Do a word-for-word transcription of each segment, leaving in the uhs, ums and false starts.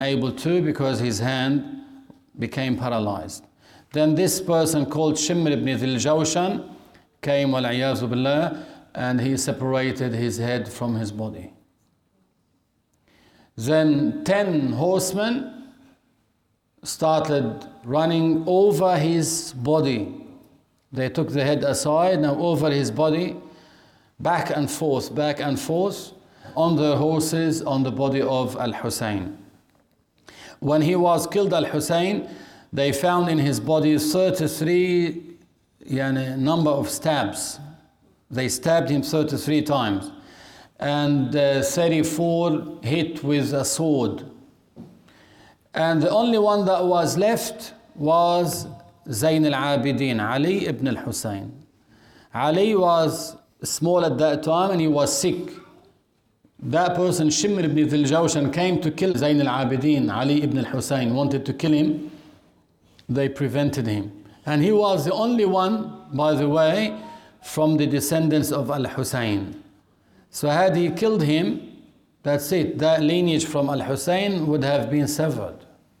able to because his hand became paralyzed. Then this person called Shimr ibn Dhil Jawshan came, wal-'iyadhu billah, and he separated his head from his body. Then ten horsemen started running over his body. They took the head aside, now over his body, back and forth, back and forth, on the horses, on the body of Al-Hussein. When he was killed, Al-Hussein, they found in his body thirty-three yani, number of stabs. They stabbed him thirty-three times. And uh, thirty-four hit with a sword. And the only one that was left was Zayn al-Abidin, Ali ibn al-Hussein. Ali was small at that time and he was sick. That person, Shimr ibn Dhil Jawshan, came to kill Zayn al-Abidin, Ali ibn al-Hussein, wanted to kill him. They prevented him. And he was the only one, by the way, from the descendants of Al-Hussein. So had he killed him, that's it, that lineage from Al-Hussein would have been severed.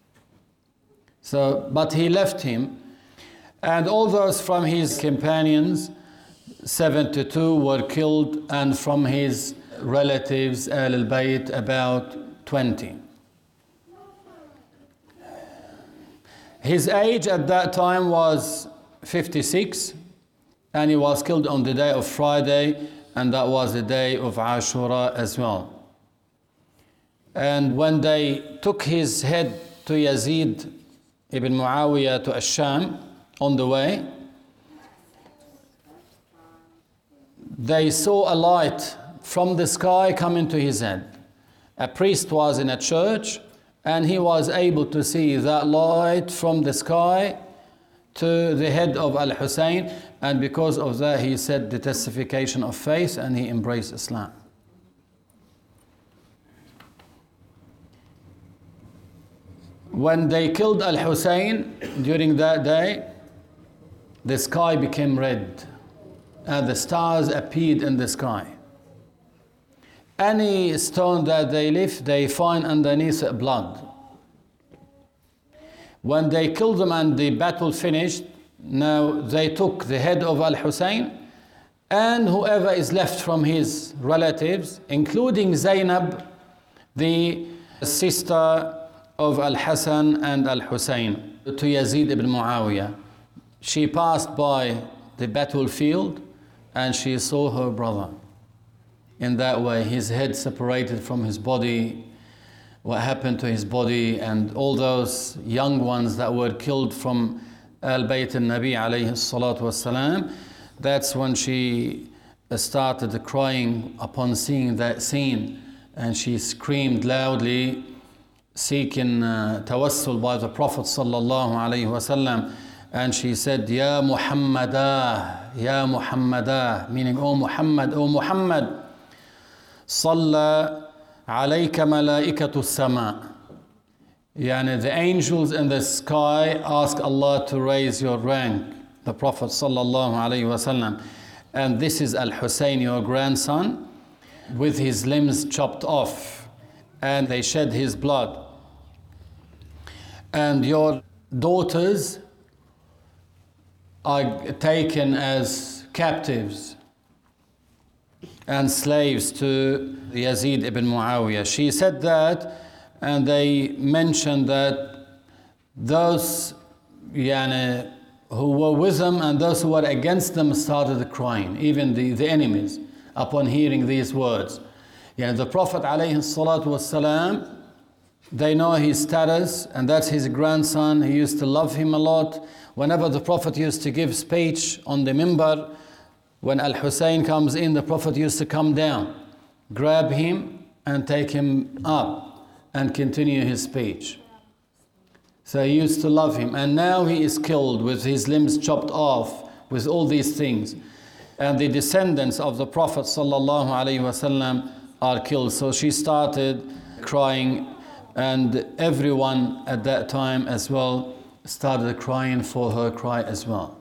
So, but he left him, and all those from his companions, seventy-two were killed, and from his relatives, Ahl al-Bayt, about twenty. His age at that time was fifty-six, and he was killed on the day of Friday, and that was the day of Ashura as well. And when they took his head to Yazid ibn Muawiyah to Ash-Sham on the way, they saw a light from the sky coming to his head. A priest was in a church, and he was able to see that light from the sky to the head of Al-Hussein, and because of that he said the testification of faith and he embraced Islam. When they killed Al-Hussein during that day, the sky became red and the stars appeared in the sky. Any stone that they lift, they find underneath blood. When they killed them and the battle finished, now they took the head of Al-Hussein and whoever is left from his relatives, including Zainab, the sister of Al-Hasan and Al-Hussein, to Yazid ibn Muawiyah. She passed by the battlefield and she saw her brother. In that way, his head separated from his body, what happened to his body, and all those young ones that were killed from Al-Bayt al-Nabi alayhi salatu wassalam. That's when she started crying upon seeing that scene, and she screamed loudly, seeking uh, tawassul by the Prophet sallallahu alayhi wasallam, and she said, Ya Muhammadah, Ya Muhammadah, meaning, O Muhammad, O Muhammad, Salla alayka malaikatu sama. Yani the angels in the sky ask Allah to raise your rank, the Prophet sallallahu alayhi wasallam. And this is Al-Hussein, your grandson, with his limbs chopped off, and they shed his blood. And your daughters are taken as captives and slaves to Yazid ibn Muawiyah. She said that, and they mentioned that those yani, who were with them and those who were against them started crying, even the, the enemies, upon hearing these words. Yani, the Prophet alayhi salatu wasalam, they know his status, and that's his grandson. He used to love him a lot. Whenever the Prophet used to give speech on the minbar, when Al-Hussein comes in, the Prophet used to come down, grab him and take him up and continue his speech. So he used to love him, and now he is killed with his limbs chopped off, with all these things. And the descendants of the Prophet sallallahu alaihi wasallam are killed. So she started crying, and everyone at that time as well started crying for her cry as well.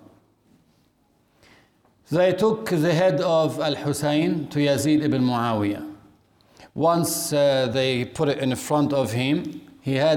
They took the head of Al-Hussein to Yazid ibn Muawiyah. Once uh, they put it in front of him, he had